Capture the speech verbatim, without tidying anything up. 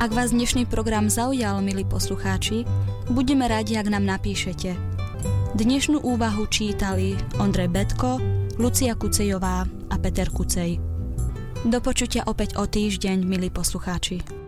Ak vás dnešný program zaujal, milí poslucháči, budeme radi, ak nám napíšete. Dnešnú úvahu čítali Ondrej Betko, Lucia Kucejová a Peter Kucej. Do počutia opäť o týždeň, milí poslucháči.